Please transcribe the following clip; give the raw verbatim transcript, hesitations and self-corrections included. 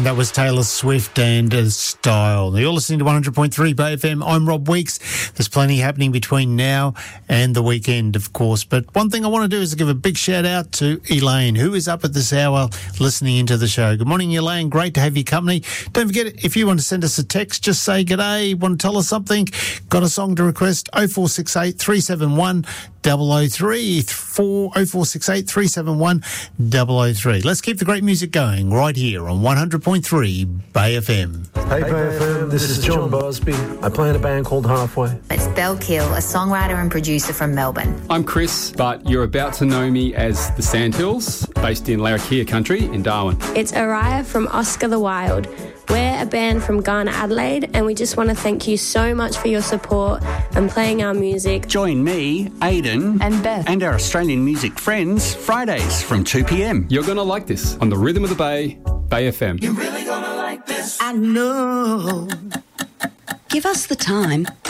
And that was Taylor Swift and uh, Style. You're listening to one hundred point three Bay F M. I'm Rob Weeks. There's plenty happening between now and the weekend, of course. But one thing I want to do is give a big shout out to Elaine, who is up at this hour listening into the show. Good morning, Elaine. Great to have your company. Don't forget, if you want to send us a text, just say g'day, want to tell us something, got a song to request, oh four six eight, three seven one, double oh three, oh four six eight, three seven one, double oh three. Let's keep the great music going right here on one hundred point three Bay F M. Hey Bay F M, this is John Busby. I play in a band called Halfway. It's Belle Kill, a songwriter and producer from Melbourne. I'm Chris, but you're about to know me as the Sandhills, based in Larrakia country in Darwin. It's Araya from Oscar the Wild. We're a band from Ghana, Adelaide, and we just want to thank you so much for your support and playing our music. Join me, Aidan, And Beth. and our Australian music friends Fridays from two p.m. You're going to like this on the Rhythm of the Bay, Bay F M. You're really gonna like this. I know. Give us the time